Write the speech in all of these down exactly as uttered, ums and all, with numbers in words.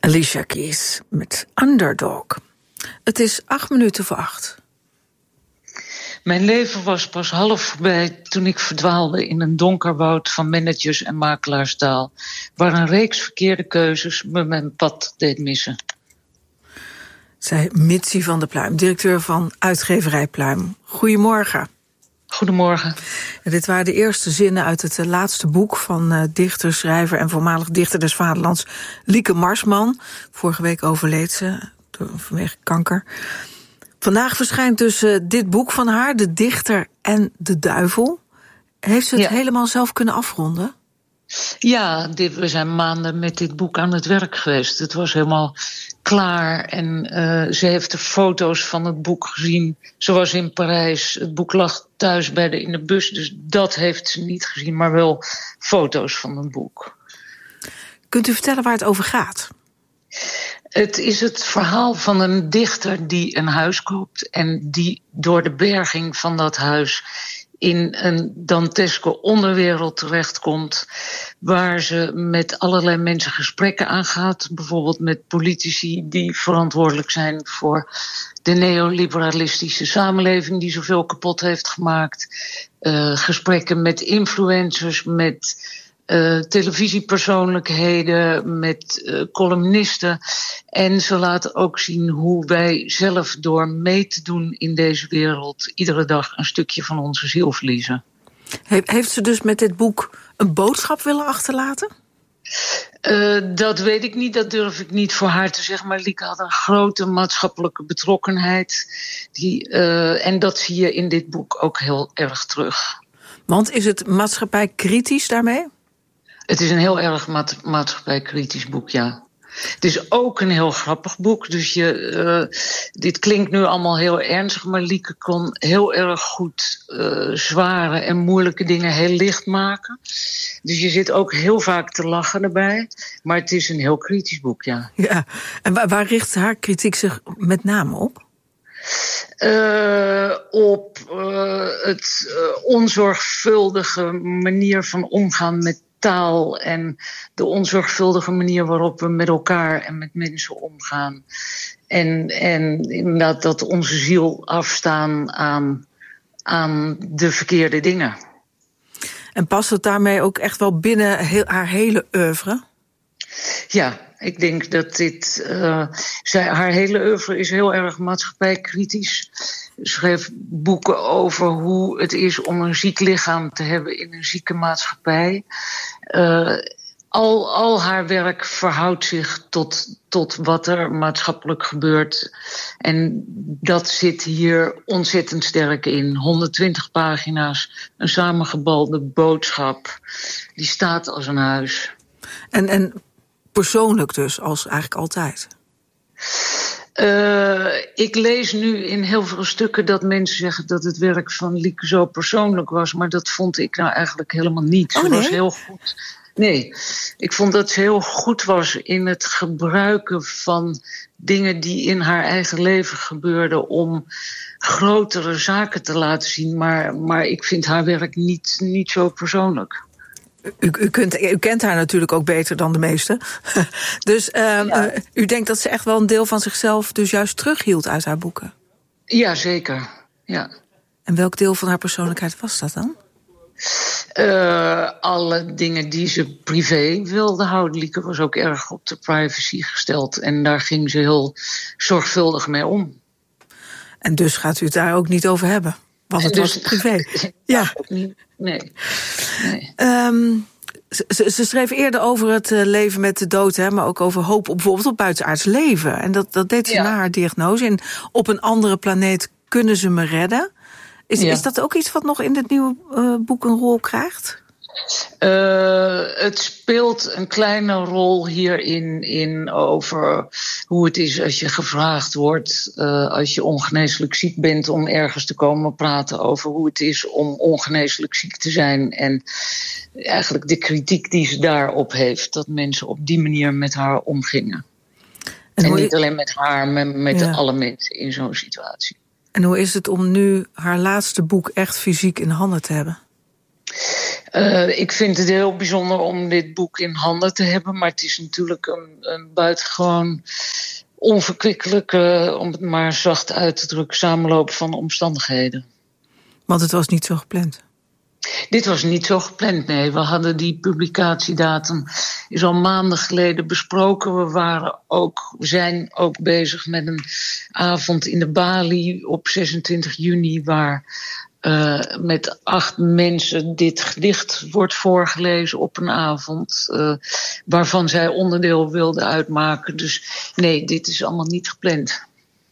Alicia Keys met Underdog. Het is acht minuten voor acht. Mijn leven was pas half voorbij toen ik verdwaalde in een donker woud van managers- en makelaarstaal, waar een reeks verkeerde keuzes me mijn pad deed missen. Zei Mitsie van der Pluim, directeur van uitgeverij Pluim. Goedemorgen. Goedemorgen. En dit waren de eerste zinnen uit het laatste boek van uh, dichter, schrijver en voormalig dichter des vaderlands Lieke Marsman. Vorige week overleed ze door, vanwege kanker. Vandaag verschijnt dus uh, dit boek van haar, De Dichter en de Duivel. Heeft ze het ja. helemaal zelf kunnen afronden? Ja, dit, we zijn maanden met dit boek aan het werk geweest. Het was helemaal klaar en uh, ze heeft de foto's van het boek gezien. Ze was in Parijs, het boek lag thuis bij de, in de bus, dus dat heeft ze niet gezien, maar wel foto's van het boek. Kunt u vertellen waar het over gaat? Het is het verhaal van een dichter die een huis koopt en die door de berging van dat huis in een danteske onderwereld terechtkomt, waar ze met allerlei mensen gesprekken aangaat. Bijvoorbeeld met politici die verantwoordelijk zijn voor de neoliberalistische samenleving die zoveel kapot heeft gemaakt. Uh, gesprekken met influencers, met Uh, televisiepersoonlijkheden, met uh, columnisten. En ze laten ook zien hoe wij zelf door mee te doen in deze wereld iedere dag een stukje van onze ziel verliezen. He- heeft ze dus met dit boek een boodschap willen achterlaten? Uh, dat weet ik niet, dat durf ik niet voor haar te zeggen. Maar Lieke had een grote maatschappelijke betrokkenheid. Die, uh, en dat zie je in dit boek ook heel erg terug. Want is het maatschappij kritisch daarmee? Het is een heel erg maat- maatschappijkritisch boek, ja. Het is ook een heel grappig boek. Dus je, uh, dit klinkt nu allemaal heel ernstig, maar Lieke kon heel erg goed uh, zware en moeilijke dingen heel licht maken. Dus je zit ook heel vaak te lachen erbij. Maar het is een heel kritisch boek, ja. Ja, en waar, waar richt haar kritiek zich met name op? Uh, op uh, het uh, onzorgvuldige manier van omgaan met taal en de onzorgvuldige manier waarop we met elkaar en met mensen omgaan. En, en inderdaad dat onze ziel afstaan aan, aan de verkeerde dingen. En past het daarmee ook echt wel binnen heel, haar hele oeuvre? Ja, ik denk dat dit Uh, zij, haar hele oeuvre is heel erg maatschappijkritisch. Ze schreef boeken over hoe het is om een ziek lichaam te hebben in een zieke maatschappij. Uh, al, al haar werk verhoudt zich tot, tot wat er maatschappelijk gebeurt. En dat zit hier ontzettend sterk in. honderdtwintig pagina's, een samengebalde boodschap. Die staat als een huis. En, en persoonlijk dus, als eigenlijk altijd? Uh, ik lees nu in heel veel stukken dat mensen zeggen dat het werk van Lieke zo persoonlijk was, maar dat vond ik nou eigenlijk helemaal niet. Oh, ze nee? was heel goed. Nee, ik vond dat ze heel goed was in het gebruiken van dingen die in haar eigen leven gebeurden om grotere zaken te laten zien, maar, maar ik vind haar werk niet, niet zo persoonlijk. U, u, kunt, u kent haar natuurlijk ook beter dan de meesten. Dus uh, ja. uh, u denkt dat ze echt wel een deel van zichzelf dus juist terughield uit haar boeken? Ja, zeker. Ja. En welk deel van haar persoonlijkheid was dat dan? Uh, alle dingen die ze privé wilde houden. Lieke was ook erg op de privacy gesteld. En daar ging ze heel zorgvuldig mee om. En dus gaat u het daar ook niet over hebben? Want het dus, was privé. Ja. Nee. nee. Um, ze, ze schreef eerder over het leven met de dood, hè, maar ook over hoop op bijvoorbeeld op buitenaards leven. En dat, dat deed ze ja. na haar diagnose. En op een andere planeet kunnen ze me redden. Is, ja. is dat ook iets wat nog in dit nieuwe uh, boek een rol krijgt? Uh, het speelt een kleine rol hierin in over hoe het is als je gevraagd wordt, uh, als je ongeneeslijk ziek bent, om ergens te komen praten over hoe het is om ongeneeslijk ziek te zijn. En eigenlijk de kritiek die ze daarop heeft, dat mensen op die manier met haar omgingen. En, en niet je... alleen met haar, maar met ja. alle mensen in zo'n situatie. En hoe is het om nu haar laatste boek echt fysiek in handen te hebben? Uh, ik vind het heel bijzonder om dit boek in handen te hebben, maar het is natuurlijk een, een buitengewoon onverkwikkelijke, om het maar zacht uit te drukken, samenloop van omstandigheden. Want het was niet zo gepland? Dit was niet zo gepland, nee. We hadden die publicatiedatum is al maanden geleden besproken. We waren ook, we zijn ook bezig met een avond in de Bali op zesentwintig juni... waar uh, met acht mensen dit gedicht wordt voorgelezen op een avond... Uh, waarvan zij onderdeel wilden uitmaken. Dus nee, dit is allemaal niet gepland.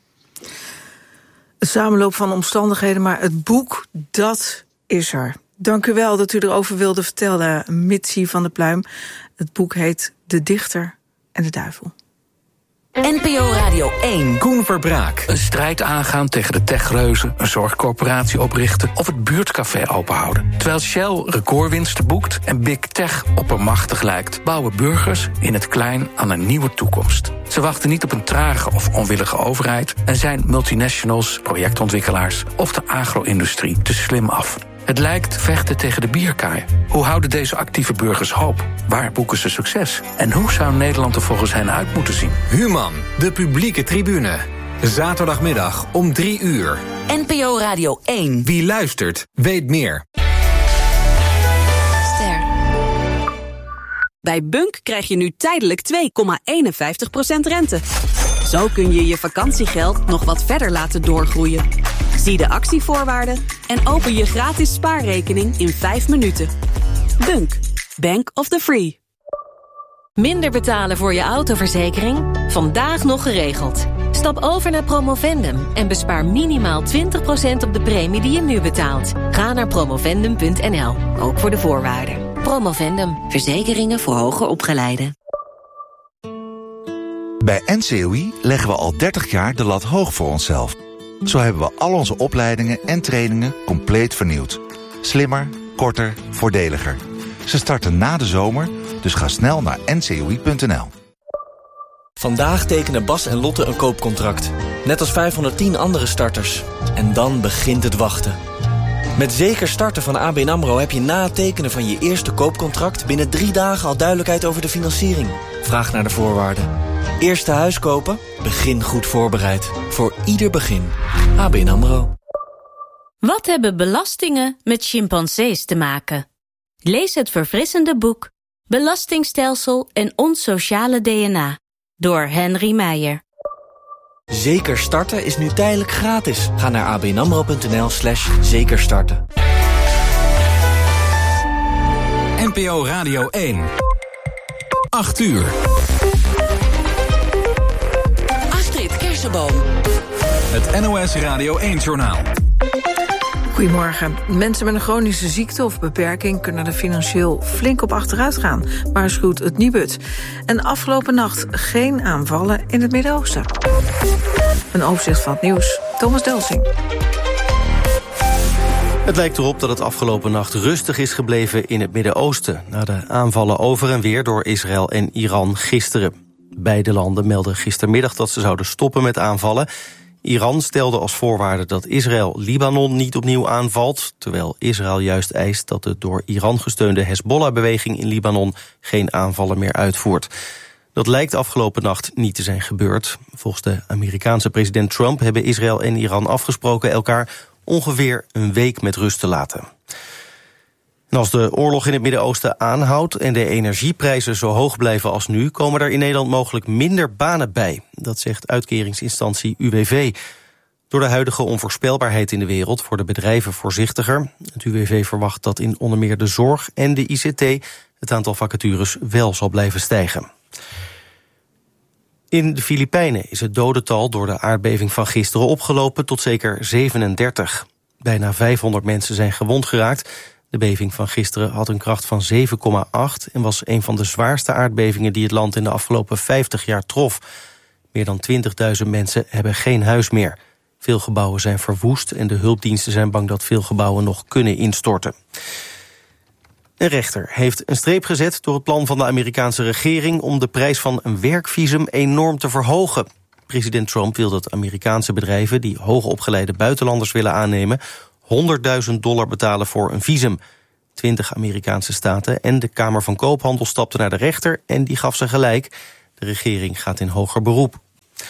Een samenloop van omstandigheden, maar het boek, dat is er. Dank u wel dat u erover wilde vertellen, Mitsi van der Pluijm. Het boek heet De Dichter en de Duivel. N P O Radio één. Koen Verbraak. Een strijd aangaan tegen de techreuzen, een zorgcorporatie oprichten of het buurtcafé openhouden. Terwijl Shell recordwinsten boekt en Big Tech oppermachtig lijkt, bouwen burgers in het klein aan een nieuwe toekomst. Ze wachten niet op een trage of onwillige overheid en zijn multinationals, projectontwikkelaars of de agro-industrie te slim af. Het lijkt vechten tegen de bierkaai. Hoe houden deze actieve burgers hoop? Waar boeken ze succes? En hoe zou Nederland er volgens hen uit moeten zien? Human, de publieke tribune. Zaterdagmiddag om drie uur. N P O Radio één. Wie luistert, weet meer. Ster. Bij Bunk krijg je nu tijdelijk twee komma eenenvijftig procent rente. Zo kun je je vakantiegeld nog wat verder laten doorgroeien. Zie de actievoorwaarden en open je gratis spaarrekening in vijf minuten. Bunk, Bank of the Free. Minder betalen voor je autoverzekering? Vandaag nog geregeld. Stap over naar Promovendum en bespaar minimaal twintig procent op de premie die je nu betaalt. Ga naar promovendum punt n l, ook voor de voorwaarden. Promovendum, verzekeringen voor hoger opgeleiden. Bij N C O I leggen we al dertig jaar de lat hoog voor onszelf. Zo hebben we al onze opleidingen en trainingen compleet vernieuwd. Slimmer, korter, voordeliger. Ze starten na de zomer, dus ga snel naar n c o i punt n l. Vandaag tekenen Bas en Lotte een koopcontract. Net als vijfhonderdtien andere starters. En dan begint het wachten. Met Zeker Starten van A B N AMRO heb je na het tekenen van je eerste koopcontract binnen drie dagen al duidelijkheid over de financiering. Vraag naar de voorwaarden. Eerste huis kopen? Begin goed voorbereid. Voor ieder begin. A B N AMRO. Wat hebben belastingen met chimpansees te maken? Lees het verfrissende boek Belastingstelsel en ons sociale D N A door Henry Meijer. Zeker Starten is nu tijdelijk gratis. Ga naar abnamro punt n l slash zekerstarten. N P O Radio één. acht uur. Astrid Kersenboom. Het N O S Radio één-journaal. Goedemorgen. Mensen met een chronische ziekte of beperking kunnen er financieel flink op achteruit gaan, waarschuwt het Nibud. En afgelopen nacht geen aanvallen in het Midden-Oosten. Een overzicht van het nieuws. Thomas Delsing. Het lijkt erop dat het afgelopen nacht rustig is gebleven in het Midden-Oosten, na de aanvallen over en weer door Israël en Iran gisteren. Beide landen melden gistermiddag dat ze zouden stoppen met aanvallen. Iran stelde als voorwaarde dat Israël Libanon niet opnieuw aanvalt, terwijl Israël juist eist dat de door Iran gesteunde Hezbollah-beweging in Libanon geen aanvallen meer uitvoert. Dat lijkt afgelopen nacht niet te zijn gebeurd. Volgens de Amerikaanse president Trump hebben Israël en Iran afgesproken elkaar ongeveer een week met rust te laten. En als de oorlog in het Midden-Oosten aanhoudt en de energieprijzen zo hoog blijven als nu, komen er in Nederland mogelijk minder banen bij. Dat zegt uitkeringsinstantie U W V. Door de huidige onvoorspelbaarheid in de wereld worden bedrijven voorzichtiger. Het U W V verwacht dat in onder meer de zorg en de I C T het aantal vacatures wel zal blijven stijgen. In de Filipijnen is het dodental door de aardbeving van gisteren opgelopen tot zeker zevenendertig. Bijna vijfhonderd mensen zijn gewond geraakt. De beving van gisteren had een kracht van zeven komma acht... en was een van de zwaarste aardbevingen die het land in de afgelopen vijftig jaar trof. Meer dan twintigduizend mensen hebben geen huis meer. Veel gebouwen zijn verwoest en de hulpdiensten zijn bang dat veel gebouwen nog kunnen instorten. Een rechter heeft een streep gezet door het plan van de Amerikaanse regering om de prijs van een werkvisum enorm te verhogen. President Trump wil dat Amerikaanse bedrijven die hoogopgeleide buitenlanders willen aannemen honderdduizend dollar betalen voor een visum. twintig Amerikaanse staten. En de Kamer van Koophandel stapte naar de rechter en die gaf ze gelijk. De regering gaat in hoger beroep.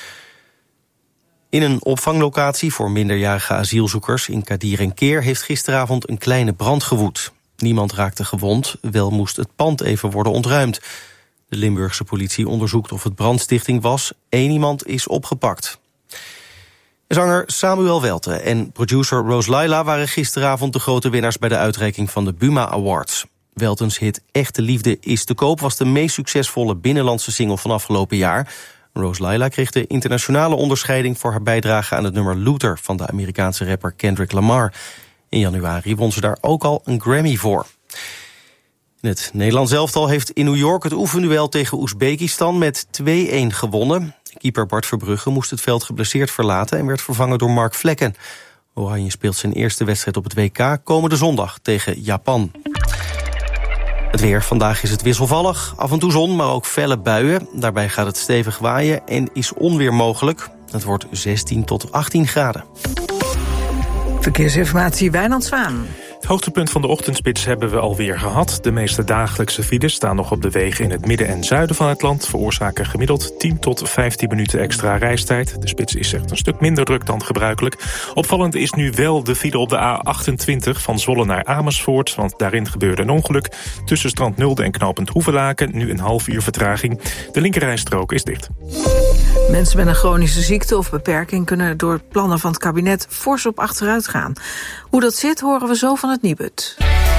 In een opvanglocatie voor minderjarige asielzoekers in Kadir en Keer heeft gisteravond een kleine brand gewoed. Niemand raakte gewond, wel moest het pand even worden ontruimd. De Limburgse politie onderzoekt of het brandstichting was. Eén iemand is opgepakt. Zanger Samuel Welte en producer Rose Laila waren gisteravond de grote winnaars bij de uitreiking van de Buma Awards. Weltens hit Echte Liefde is te koop was de meest succesvolle binnenlandse single van afgelopen jaar. Rose Laila kreeg de internationale onderscheiding voor haar bijdrage aan het nummer Luther van de Amerikaanse rapper Kendrick Lamar. In januari won ze daar ook al een Grammy voor. Het Nederlands elftal heeft in New York het oefenduel tegen Oezbekistan met twee-een gewonnen. Keeper Bart Verbrugge moest het veld geblesseerd verlaten en werd vervangen door Mark Vlekken. Oranje speelt zijn eerste wedstrijd op het W K komende zondag tegen Japan. Het weer. Vandaag is het wisselvallig. Af en toe zon, maar ook felle buien. Daarbij gaat het stevig waaien en is onweer mogelijk. Het wordt zestien tot achttien graden. Verkeersinformatie Wijnand Zwaan. Het hoogtepunt van de ochtendspits hebben we alweer gehad. De meeste dagelijkse files staan nog op de wegen in het midden en zuiden van het land. Veroorzaken gemiddeld tien tot vijftien minuten extra reistijd. De spits is echt een stuk minder druk dan gebruikelijk. Opvallend is nu wel de file op de A achtentwintig van Zwolle naar Amersfoort. Want daarin gebeurde een ongeluk. Tussen Strand Nulde en knooppunt Hoevelaken. Nu een half uur vertraging. De linkerrijstrook is dicht. Mensen met een chronische ziekte of beperking kunnen door plannen van het kabinet fors op achteruit gaan. Hoe dat zit horen we zo van het Nibud.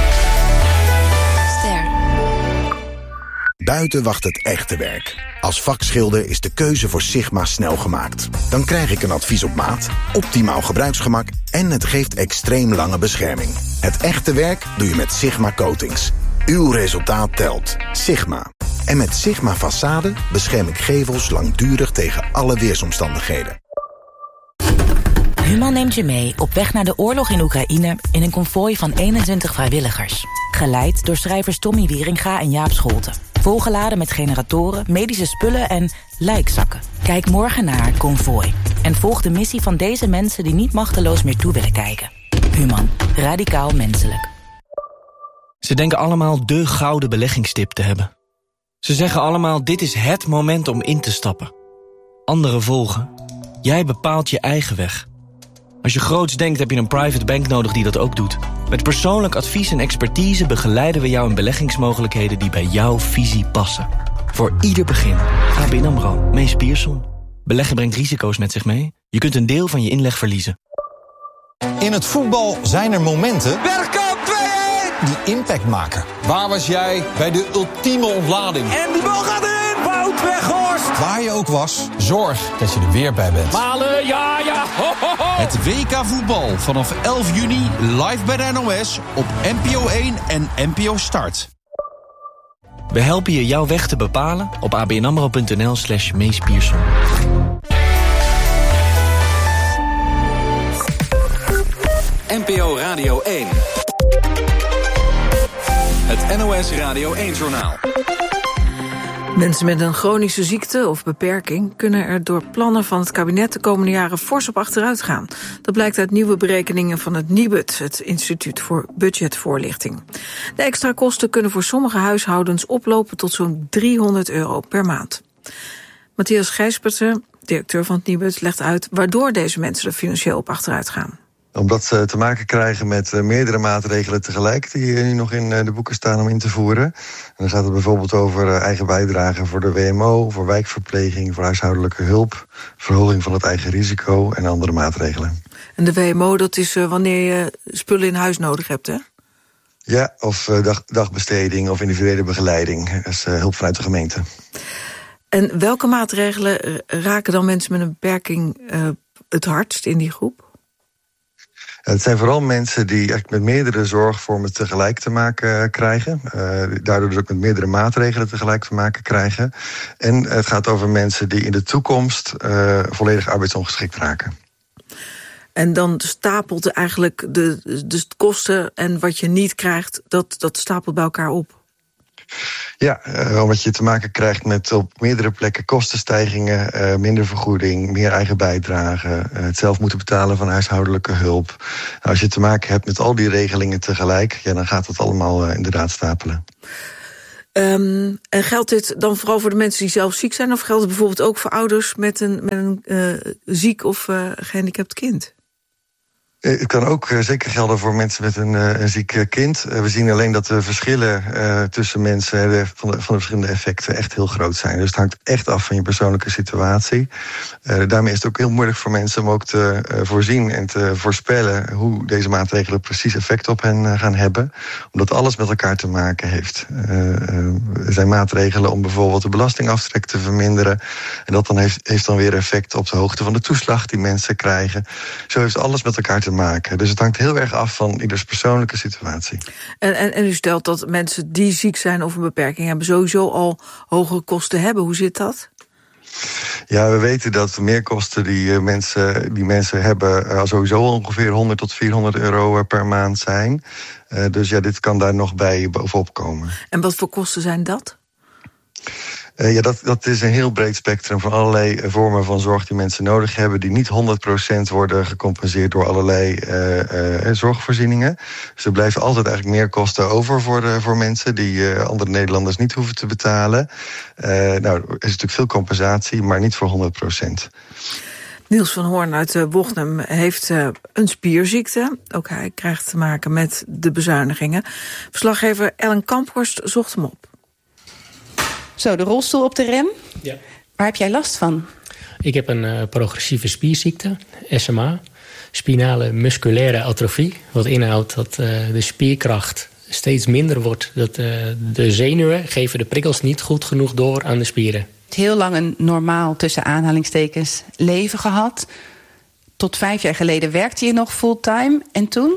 Ster. Buiten wacht het echte werk. Als vakschilder is de keuze voor Sigma snel gemaakt. Dan krijg ik een advies op maat, optimaal gebruiksgemak en het geeft extreem lange bescherming. Het echte werk doe je met Sigma Coatings. Uw resultaat telt. Sigma. En met Sigma Façade bescherm ik gevels langdurig tegen alle weersomstandigheden. Human neemt je mee op weg naar de oorlog in Oekraïne in een konvooi van eenentwintig vrijwilligers. Geleid door schrijvers Tommy Wieringa en Jaap Scholten. Volgeladen met generatoren, medische spullen en lijkzakken. Kijk morgen naar Konvooi. En volg de missie van deze mensen die niet machteloos meer toe willen kijken. Human. Radicaal menselijk. Ze denken allemaal de gouden beleggingstip te hebben. Ze zeggen allemaal, dit is het moment om in te stappen. Anderen volgen. Jij bepaalt je eigen weg. Als je groots denkt, heb je een private bank nodig die dat ook doet. Met persoonlijk advies en expertise begeleiden we jou in beleggingsmogelijkheden die bij jouw visie passen. Voor ieder begin. A B N AMRO. Mees Pierson. Beleggen brengt risico's met zich mee. Je kunt een deel van je inleg verliezen. In het voetbal zijn er momenten Bergkamp twee-een! die impact maken. Waar was jij bij de ultieme ontlading? En die bal gaat erin! Wout Weghorst! Waar je ook was, zorg dat je er weer bij bent. Malen, ja, ja! Ho, ho, ho. Het W K voetbal vanaf elf juni live bij de N O S op N P O één en N P O Start. We helpen je jouw weg te bepalen op abnamro.nl slash Mees Pierson. N P O Radio één. Het N O S Radio één-journaal. Mensen met een chronische ziekte of beperking kunnen er door plannen van het kabinet de komende jaren fors op achteruit gaan. Dat blijkt uit nieuwe berekeningen van het Nibud, het Instituut voor Budgetvoorlichting. De extra kosten kunnen voor sommige huishoudens oplopen tot zo'n driehonderd euro per maand. Matthias Gijspersen, directeur van het Nibud, legt uit waardoor deze mensen er financieel op achteruit gaan. Omdat ze te maken krijgen met meerdere maatregelen tegelijk die nu nog in de boeken staan om in te voeren. En dan gaat het bijvoorbeeld over eigen bijdrage voor de W M O, voor wijkverpleging, voor huishoudelijke hulp, verhoging van het eigen risico en andere maatregelen. En de W M O, dat is wanneer je spullen in huis nodig hebt, hè? Ja, of dag, dagbesteding of individuele begeleiding. Dat is hulp vanuit de gemeente. En welke maatregelen raken dan mensen met een beperking uh, het hardst in die groep? Het zijn vooral mensen die eigenlijk met meerdere zorgvormen tegelijk te maken krijgen. Uh, daardoor dus ook met meerdere maatregelen tegelijk te maken krijgen. En het gaat over mensen die in de toekomst uh, volledig arbeidsongeschikt raken. En dan stapelt eigenlijk de, de kosten en wat je niet krijgt, dat, dat stapelt bij elkaar op. Ja, uh, omdat je te maken krijgt met op meerdere plekken kostenstijgingen, uh, minder vergoeding, meer eigen bijdrage, uh, het zelf moeten betalen van huishoudelijke hulp. Nou, als je te maken hebt met al die regelingen tegelijk, ja, dan gaat het allemaal uh, inderdaad stapelen. Um, en geldt dit dan vooral voor de mensen die zelf ziek zijn, of geldt het bijvoorbeeld ook voor ouders met een, met een uh, ziek of uh, gehandicapt kind? Het kan ook uh, zeker gelden voor mensen met een, uh, een ziek kind. Uh, we zien alleen dat de verschillen uh, tussen mensen uh, van, de, van de verschillende effecten echt heel groot zijn. Dus het hangt echt af van je persoonlijke situatie. Uh, daarmee is het ook heel moeilijk voor mensen om ook te uh, voorzien en te voorspellen hoe deze maatregelen precies effect op hen uh, gaan hebben. Omdat alles met elkaar te maken heeft. Uh, uh, er zijn maatregelen om bijvoorbeeld de belastingaftrek te verminderen. En dat dan heeft, heeft dan weer effect op de hoogte van de toeslag die mensen krijgen. Zo heeft alles met elkaar te maken. Dus het hangt heel erg af van ieders persoonlijke situatie. En, en, en u stelt dat mensen die ziek zijn of een beperking hebben sowieso al hogere kosten hebben. Hoe zit dat? Ja, we weten dat de meerkosten die, uh, mensen, die mensen hebben uh, sowieso ongeveer honderd tot vierhonderd euro per maand zijn. Uh, dus ja, dit kan daar nog bij bovenop komen. En wat voor kosten zijn dat? Uh, ja, dat, dat is een heel breed spectrum van allerlei vormen van zorg die mensen nodig hebben, die niet honderd procent worden gecompenseerd door allerlei uh, uh, zorgvoorzieningen. Dus er blijven altijd eigenlijk meer kosten over voor, de, voor mensen die uh, andere Nederlanders niet hoeven te betalen. Uh, nou, er is natuurlijk veel compensatie, maar niet voor honderd procent. Niels van Hoorn uit uh, Wognum heeft uh, een spierziekte. Ook hij krijgt te maken met de bezuinigingen. Verslaggever Ellen Kamphorst zocht hem op. Zo, de rolstoel op de rem. Ja. Waar heb jij last van? Ik heb een uh, progressieve spierziekte, S M A. Spinale musculaire atrofie. Wat inhoudt dat uh, de spierkracht steeds minder wordt. Dat uh, de zenuwen geven de prikkels niet goed genoeg door aan de spieren. Heel lang een normaal, tussen aanhalingstekens, leven gehad. Tot vijf jaar geleden werkte je nog fulltime. En toen?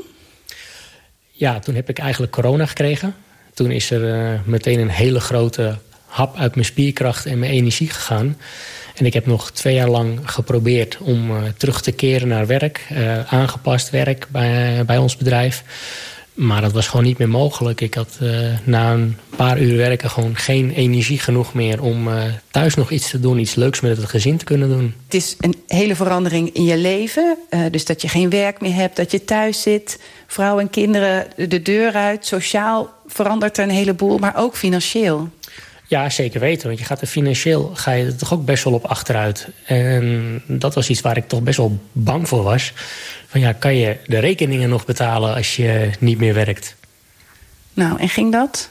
Ja, toen heb ik eigenlijk corona gekregen. Toen is er uh, meteen een hele grote hap uit mijn spierkracht en mijn energie gegaan. En ik heb nog twee jaar lang geprobeerd om uh, terug te keren naar werk. Uh, aangepast werk bij, bij ons bedrijf. Maar dat was gewoon niet meer mogelijk. Ik had uh, na een paar uur werken gewoon geen energie genoeg meer om uh, thuis nog iets te doen. Iets leuks met het gezin te kunnen doen. Het is een hele verandering in je leven. Uh, dus dat je geen werk meer hebt, dat je thuis zit. Vrouw en kinderen de deur uit. Sociaal verandert er een heleboel, maar ook financieel. Ja, zeker weten. Want je gaat er financieel ga je er toch ook best wel op achteruit. En dat was iets waar ik toch best wel bang voor was. Van ja, kan je de rekeningen nog betalen als je niet meer werkt? Nou, en ging dat?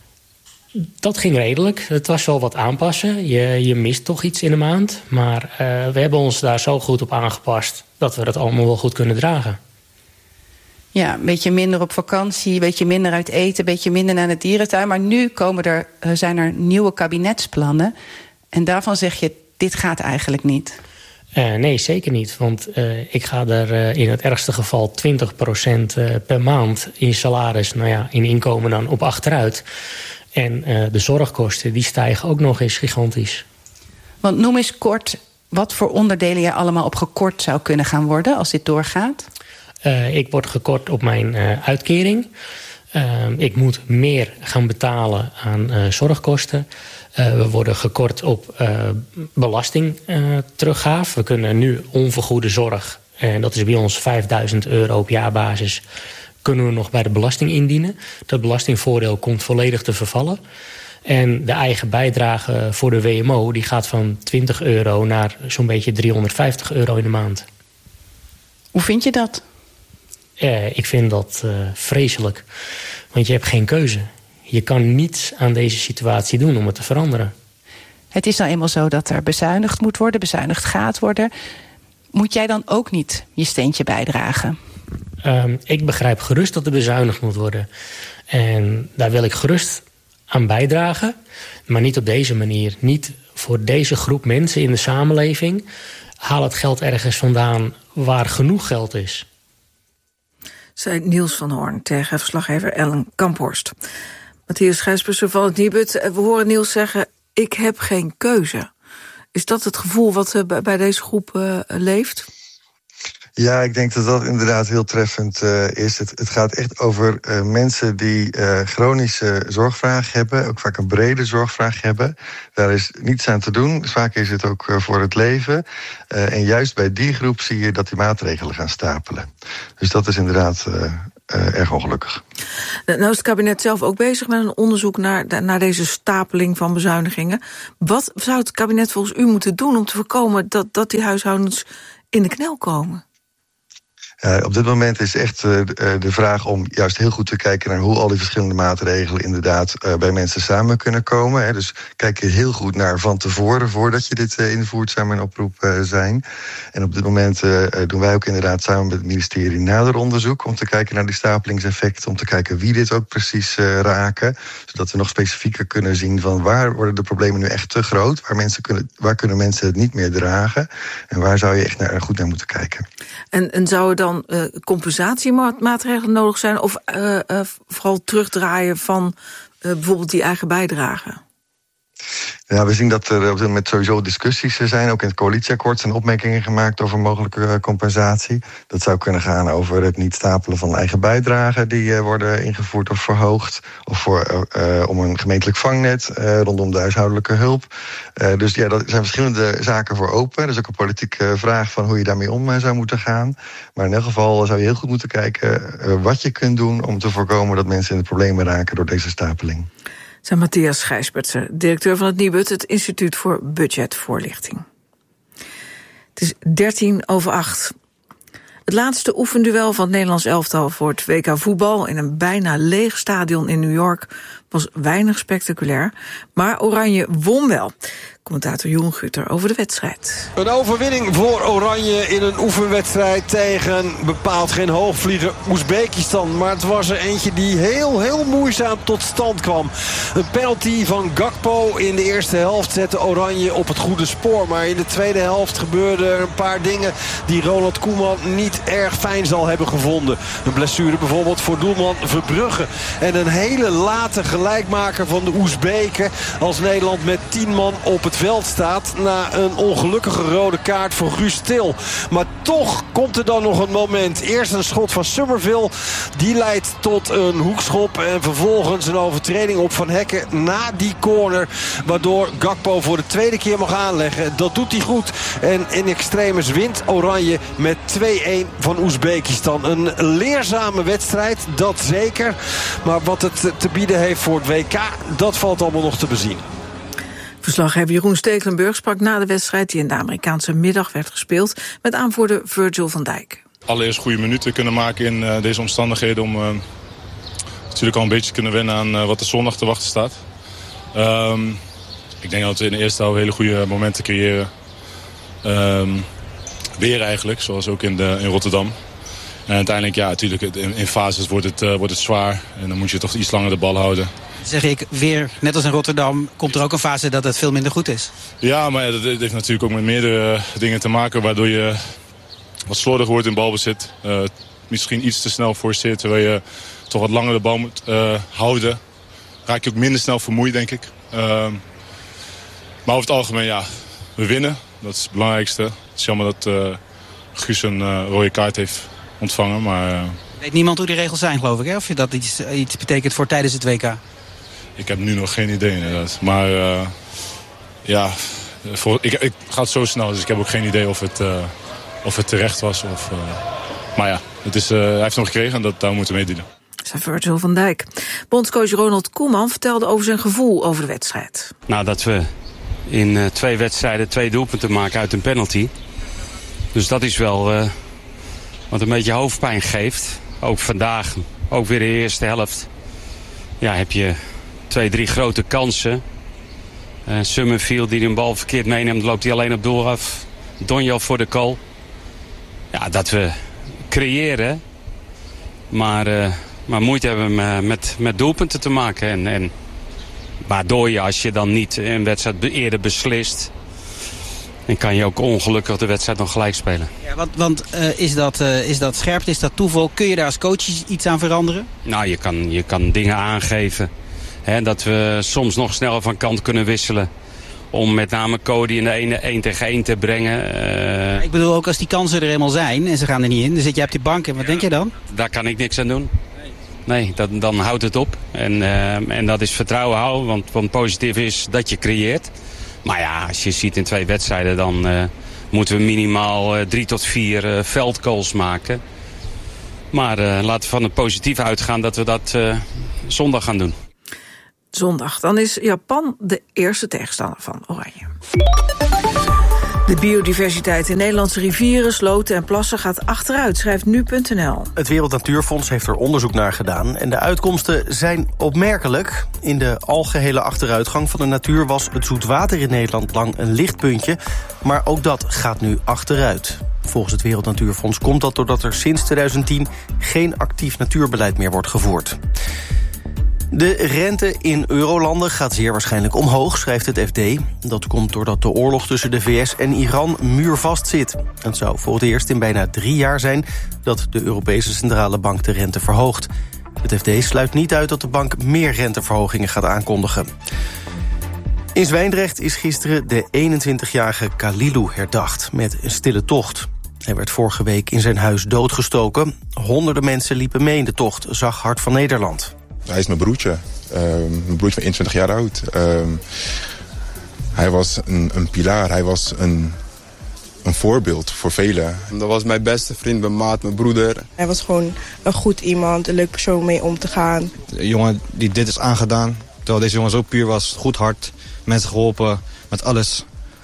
Dat ging redelijk. Het was wel wat aanpassen. Je, je mist toch iets in de maand. Maar uh, we hebben ons daar zo goed op aangepast dat we dat allemaal wel goed kunnen dragen. Ja, een beetje minder op vakantie, een beetje minder uit eten, een beetje minder naar de dierentuin. Maar nu komen er, zijn er nieuwe kabinetsplannen. En daarvan zeg je, dit gaat eigenlijk niet. Uh, nee, zeker niet. Want uh, ik ga er uh, in het ergste geval twintig procent uh, per maand in salaris, nou ja, in inkomen dan op achteruit. En uh, de zorgkosten, die stijgen ook nog eens gigantisch. Want noem eens kort wat voor onderdelen je allemaal op gekort zou kunnen gaan worden als dit doorgaat. Uh, ik word gekort op mijn uh, uitkering. Uh, ik moet meer gaan betalen aan uh, zorgkosten. Uh, we worden gekort op uh, belastingteruggave. Uh, we kunnen nu onvergoede zorg, en dat is bij ons vijfduizend euro op jaarbasis, kunnen we nog bij de belasting indienen. Dat belastingvoordeel komt volledig te vervallen. En de eigen bijdrage voor de W M O die gaat van twintig euro naar zo'n beetje driehonderdvijftig euro in de maand. Hoe vind je dat? Uh, ik vind dat uh, vreselijk. Want je hebt geen keuze. Je kan niets aan deze situatie doen om het te veranderen. Het is nou eenmaal zo dat er bezuinigd moet worden, bezuinigd gaat worden. Moet jij dan ook niet je steentje bijdragen? Um, ik begrijp gerust dat er bezuinigd moet worden. En daar wil ik gerust aan bijdragen. Maar niet op deze manier. Niet voor deze groep mensen in de samenleving. Haal het geld ergens vandaan waar genoeg geld is. Zei Niels van Hoorn tegen verslaggever Ellen Kamphorst. Matthias Gijspersen van het Nibud. We horen Niels zeggen, ik heb geen keuze. Is dat het gevoel wat bij deze groep uh, leeft? Ja, ik denk dat dat inderdaad heel treffend uh, is. Het, het gaat echt over uh, mensen die uh, chronische zorgvraag hebben, ook vaak een brede zorgvraag hebben. Daar is niets aan te doen. Vaak is het ook uh, voor het leven. Uh, en juist bij die groep zie je dat die maatregelen gaan stapelen. Dus dat is inderdaad uh, uh, erg ongelukkig. Nou is het kabinet zelf ook bezig met een onderzoek naar, naar deze stapeling van bezuinigingen. Wat zou het kabinet volgens u moeten doen om te voorkomen dat, dat die huishoudens in de knel komen? Uh, op dit moment is echt uh, de vraag om juist heel goed te kijken naar hoe al die verschillende maatregelen inderdaad uh, bij mensen samen kunnen komen. Hè. Dus kijk je heel goed naar van tevoren, voordat je dit uh, invoert, zou mijn oproep uh, zijn. En op dit moment uh, doen wij ook inderdaad samen met het ministerie nader onderzoek om te kijken naar die stapelingseffecten, om te kijken wie dit ook precies uh, raken, zodat we nog specifieker kunnen zien van waar worden de problemen nu echt te groot, waar, mensen kunnen, waar kunnen mensen het niet meer dragen en waar zou je echt naar, goed naar moeten kijken. En, en zou er dan uh, compensatiemaatregelen nodig zijn of uh, uh, vooral terugdraaien van uh, bijvoorbeeld die eigen bijdrage? Ja, we zien dat er op dit moment sowieso discussies zijn. Ook in het coalitieakkoord zijn opmerkingen gemaakt over mogelijke compensatie. Dat zou kunnen gaan over het niet stapelen van eigen bijdragen die uh, worden ingevoerd of verhoogd. Of voor, uh, om een gemeentelijk vangnet uh, rondom de huishoudelijke hulp. Uh, dus ja, er zijn verschillende zaken voor open. Er is ook een politieke vraag van hoe je daarmee om uh, zou moeten gaan. Maar in elk geval zou je heel goed moeten kijken uh, wat je kunt doen om te voorkomen dat mensen in de problemen raken door deze stapeling. Zijn Matthias Gijsbertsen, directeur van het Nibud, het Instituut voor Budgetvoorlichting. Het is dertien over acht. Het laatste oefenduel van het Nederlands elftal voor het W K voetbal in een bijna leeg stadion in New York was weinig spectaculair, maar Oranje won wel. Commentator Jeroen Gutter over de wedstrijd. Een overwinning voor Oranje in een oefenwedstrijd tegen bepaald geen hoogvlieger Oezbekistan. Maar het was er eentje die heel, heel moeizaam tot stand kwam. Een penalty van Gakpo in de eerste helft zette Oranje op het goede spoor. Maar in de tweede helft gebeurden er een paar dingen die Ronald Koeman niet erg fijn zal hebben gevonden. Een blessure bijvoorbeeld voor doelman Verbrugge. En een hele late gelijkmaker van de Oezbeken als Nederland met tien man op het veld staat na een ongelukkige rode kaart voor Guus Til. Maar toch komt er dan nog een moment. Eerst een schot van Summerville. Die leidt tot een hoekschop en vervolgens een overtreding op Van Hekken na die corner. Waardoor Gakpo voor de tweede keer mag aanleggen. Dat doet hij goed. En in extremis wint Oranje met twee-een van Oezbekistan. Een leerzame wedstrijd, dat zeker. Maar wat het te bieden heeft voor het W K, dat valt allemaal nog te bezien. Verslaggever Jeroen Stekelenburg sprak na de wedstrijd die in de Amerikaanse middag werd gespeeld met aanvoerder Virgil van Dijk. Allereerst goede minuten kunnen maken in uh, deze omstandigheden om uh, natuurlijk al een beetje te kunnen wennen aan uh, wat de zondag te wachten staat. Um, ik denk dat we in de eerste helft hele goede momenten creëren. Um, weer eigenlijk, zoals ook in, de, in Rotterdam. En uiteindelijk, ja, natuurlijk in, in fases wordt het, uh, wordt het zwaar. En dan moet je toch iets langer de bal houden. Zeg ik weer, net als in Rotterdam, komt er ook een fase dat het veel minder goed is? Ja, maar ja, dat heeft natuurlijk ook met meerdere dingen te maken, waardoor je wat slordig wordt in balbezit. Uh, misschien iets te snel forceert, terwijl je toch wat langer de bal moet uh, houden. Raak je ook minder snel vermoeid, denk ik. Uh, maar over het algemeen, ja, we winnen. Dat is het belangrijkste. Het is jammer dat uh, Guus een uh, rode kaart heeft ontvangen, maar... Uh, Weet niemand hoe die regels zijn, geloof ik, hè? Of dat iets, iets betekent voor tijdens het W K? Ik heb nu nog geen idee, inderdaad. Maar uh, ja, voor, ik, ik ga het zo snel, dus ik heb ook geen idee of het, uh, of het terecht was. Of, uh, maar ja, het is, uh, hij heeft hem gekregen en dat, daar moeten we mee dealen. Dat is Virgil van Dijk. Bondscoach Ronald Koeman vertelde over zijn gevoel over de wedstrijd. Nou, dat we in uh, twee wedstrijden twee doelpunten maken uit een penalty. Dus dat is wel uh, wat een beetje hoofdpijn geeft. Ook vandaag, ook weer de eerste helft. Ja, heb je twee, drie grote kansen. Uh, Summerfield die een bal verkeerd meeneemt, loopt hij alleen op doel af. Donjo voor de goal. Ja, dat we creëren. Maar, uh, maar moeite hebben met, met doelpunten te maken. En, en waardoor je, als je dan niet een wedstrijd eerder beslist... dan kan je ook ongelukkig de wedstrijd nog gelijk spelen. Ja, want want uh, is, dat, uh, is dat scherpte, is dat toeval? Kun je daar als coach iets aan veranderen? Nou, je kan, je kan dingen aangeven. Hè, dat we soms nog sneller van kant kunnen wisselen. om met name Cody in de ene één tegen één te brengen. Uh, Ik bedoel, ook als die kansen er eenmaal zijn en ze gaan er niet in, dan zit je op die bank en wat denk je dan? Daar kan ik niks aan doen. Nee, dat, dan houdt het op. En, uh, en dat is vertrouwen houden, want, want positief is dat je creëert. Maar ja, als je ziet in twee wedstrijden, dan uh, moeten we minimaal uh, drie tot vier uh, veldgoals maken. Maar uh, laten we van het positief uitgaan dat we dat uh, zondag gaan doen. Zondag, dan is Japan de eerste tegenstander van Oranje. De biodiversiteit in Nederlandse rivieren, sloten en plassen gaat achteruit, schrijft nu punt n l. Het Wereld Natuurfonds heeft er onderzoek naar gedaan en de uitkomsten zijn opmerkelijk. In de algehele achteruitgang van de natuur was het zoetwater in Nederland lang een lichtpuntje, maar ook dat gaat nu achteruit. Volgens het Wereld Natuurfonds komt dat doordat er sinds tweeduizend tien geen actief natuurbeleid meer wordt gevoerd. De rente in eurolanden gaat zeer waarschijnlijk omhoog, schrijft het F D. Dat komt doordat de oorlog tussen de V S en Iran muurvast zit. Het zou voor het eerst in bijna drie jaar zijn dat de Europese Centrale Bank de rente verhoogt. Het F D sluit niet uit dat de bank meer renteverhogingen gaat aankondigen. In Zwijndrecht is gisteren de eenentwintigjarige Khalilou herdacht met een stille tocht. Hij werd vorige week in zijn huis doodgestoken. Honderden mensen liepen mee in de tocht, zag Hart van Nederland. Hij is mijn broertje. Uh, mijn broertje van eenentwintig jaar oud. Uh, hij was een, een pilaar. Hij was een, een voorbeeld voor velen. Dat was mijn beste vriend, mijn maat, mijn broeder. Hij was gewoon een goed iemand, een leuk persoon om mee om te gaan. Een jongen die dit is aangedaan. Terwijl deze jongen zo puur was, goed hart. Mensen geholpen, met alles.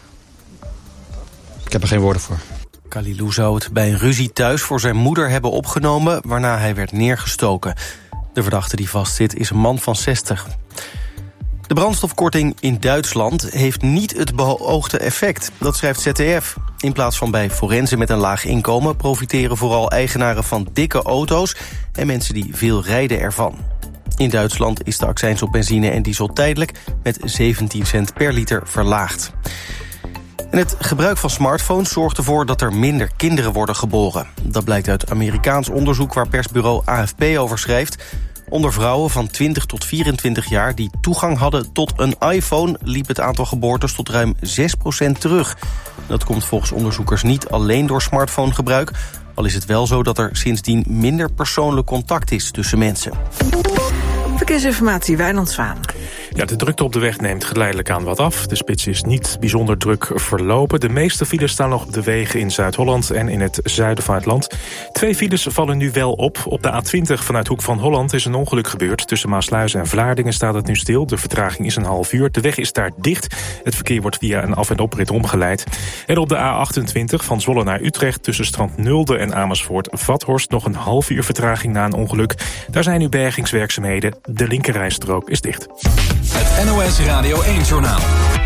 Ik heb er geen woorden voor. Khalilou zou het bij een ruzie thuis voor zijn moeder hebben opgenomen, waarna hij werd neergestoken. De verdachte die vastzit is een man van zestig. De brandstofkorting in Duitsland heeft niet het beoogde effect. Dat schrijft Z D F. In plaats van bij forensen met een laag inkomen profiteren vooral eigenaren van dikke auto's en mensen die veel rijden ervan. In Duitsland is de accijns op benzine en diesel tijdelijk met zeventien cent per liter verlaagd. En het gebruik van smartphones zorgt ervoor dat er minder kinderen worden geboren. Dat blijkt uit Amerikaans onderzoek waar persbureau A F P over schrijft. Onder vrouwen van twintig tot vierentwintig jaar die toegang hadden tot een iPhone liep het aantal geboortes tot ruim zes procent terug. Dat komt volgens onderzoekers niet alleen door smartphonegebruik, al is het wel zo dat er sindsdien minder persoonlijk contact is tussen mensen. Verkeersinformatie, Wijnand Zwaan. Ja, de drukte op de weg neemt geleidelijk aan wat af. De spits is niet bijzonder druk verlopen. De meeste files staan nog op de wegen in Zuid-Holland en in het zuiden van het land. Twee files vallen nu wel op. Op de A twintig vanuit Hoek van Holland is een ongeluk gebeurd. Tussen Maasluis en Vlaardingen staat het nu stil. De vertraging is een half uur. De weg is daar dicht. Het verkeer wordt via een af- en oprit omgeleid. En op de A achtentwintig van Zwolle naar Utrecht tussen Strand Nulde en Amersfoort-Vathorst nog een half uur vertraging na een ongeluk. Daar zijn nu bergingswerkzaamheden. De linkerrijstrook is dicht. Het N O S Radio één-journaal.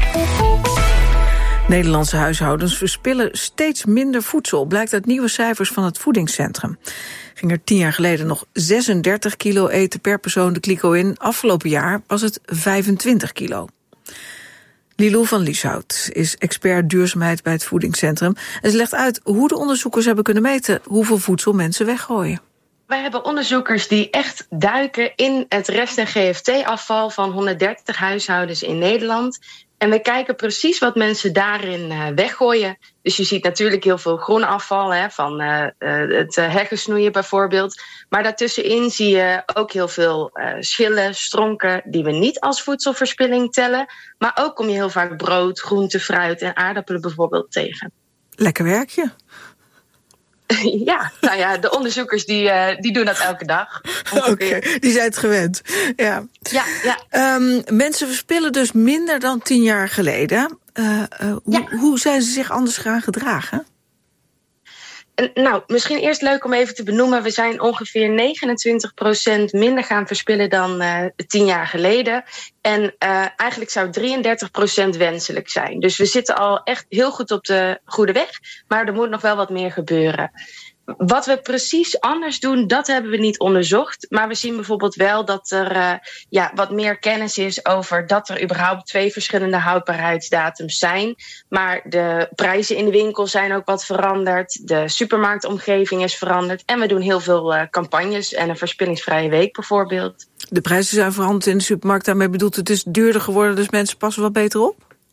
Nederlandse huishoudens verspillen steeds minder voedsel, blijkt uit nieuwe cijfers van het Voedingscentrum. Ging er tien jaar geleden nog zesendertig kilo eten per persoon de kliko in. Afgelopen jaar was het vijfentwintig kilo. Lilou van Lieshout is expert duurzaamheid bij het Voedingscentrum. En ze legt uit hoe de onderzoekers hebben kunnen meten hoeveel voedsel mensen weggooien. Wij hebben onderzoekers die echt duiken in het rest- en G F T-afval van honderddertig huishoudens in Nederland. En we kijken precies wat mensen daarin uh, weggooien. Dus je ziet natuurlijk heel veel groenafval, hè, van uh, uh, het uh, heggensnoeien bijvoorbeeld. Maar daartussenin zie je ook heel veel uh, schillen, stronken, die we niet als voedselverspilling tellen. Maar ook kom je heel vaak brood, groente, fruit en aardappelen bijvoorbeeld tegen. Lekker werkje. Ja, nou ja, de onderzoekers die, uh, die doen dat elke dag. Oké, okay, die zijn het gewend. Ja. Ja, ja. Um, mensen verspillen dus minder dan tien jaar geleden. Uh, uh, ja. hoe, hoe zijn ze zich anders gaan gedragen? Nou, misschien eerst leuk om even te benoemen. We zijn ongeveer negenentwintig procent minder gaan verspillen dan uh, tien jaar geleden. En uh, eigenlijk zou drieëndertig procent wenselijk zijn. Dus we zitten al echt heel goed op de goede weg. Maar er moet nog wel wat meer gebeuren. Wat we precies anders doen, dat hebben we niet onderzocht. Maar we zien bijvoorbeeld wel dat er uh, ja, wat meer kennis is over dat er überhaupt twee verschillende houdbaarheidsdatums zijn. Maar de prijzen in de winkel zijn ook wat veranderd. De supermarktomgeving is veranderd. En we doen heel veel uh, campagnes en een verspillingsvrije week bijvoorbeeld. De prijzen zijn veranderd in de supermarkt. Daarmee bedoelt het is duurder geworden, dus mensen passen wat beter op?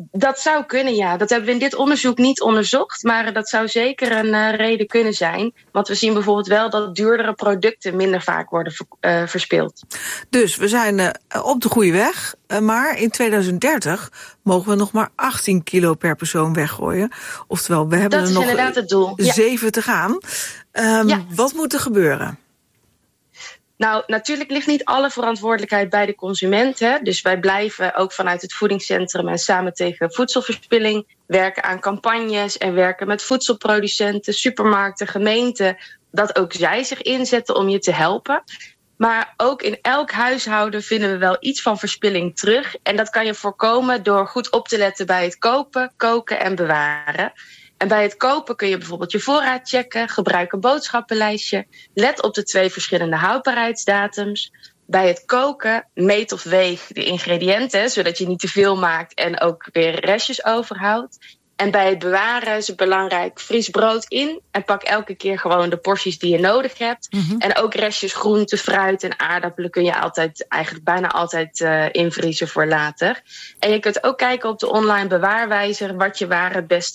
Dat zou kunnen, ja. Dat hebben we in dit onderzoek niet onderzocht. Maar dat zou zeker een uh, reden kunnen zijn. Want we zien bijvoorbeeld wel dat duurdere producten minder vaak worden ver, uh, verspild. Dus we zijn uh, op de goede weg. Uh, maar in tweeduizend dertig mogen we nog maar achttien kilo per persoon weggooien. Oftewel, we hebben dat er nog inderdaad het doel. zeven ja. te gaan. Um, ja. Wat moet er gebeuren? Nou, natuurlijk ligt niet alle verantwoordelijkheid bij de consument. Hè? Dus wij blijven ook vanuit het voedingscentrum en samen tegen voedselverspilling werken aan campagnes en werken met voedselproducenten, supermarkten, gemeenten. Dat ook zij zich inzetten om je te helpen. Maar ook in elk huishouden vinden we wel iets van verspilling terug. En dat kan je voorkomen door goed op te letten bij het kopen, koken en bewaren. En bij het kopen kun je bijvoorbeeld je voorraad checken, gebruik een boodschappenlijstje, let op de twee verschillende houdbaarheidsdatums. Bij het koken meet of weeg de ingrediënten, zodat je niet te veel maakt en ook weer restjes overhoudt. En bij het bewaren is het belangrijk, vries brood in en pak elke keer gewoon de porties die je nodig hebt. Mm-hmm. En ook restjes groente, fruit en aardappelen kun je altijd, eigenlijk bijna altijd uh, invriezen voor later. En je kunt ook kijken op de online bewaarwijzer wat je waar het beste